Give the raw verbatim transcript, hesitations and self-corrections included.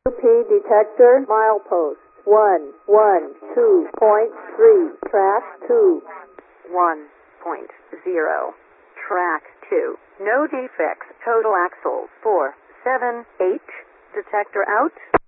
P detector milepost one one two point three track two one point zero track two. No defects. Total axles four seven eight. Detector out.